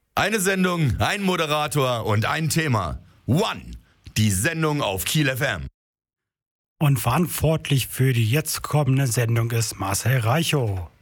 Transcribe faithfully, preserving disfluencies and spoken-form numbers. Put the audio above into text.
Eine Sendung, ein Moderator und ein Thema. One, die Sendung auf Kiel F M. Und verantwortlich für die jetzt kommende Sendung ist Marcel Reichow.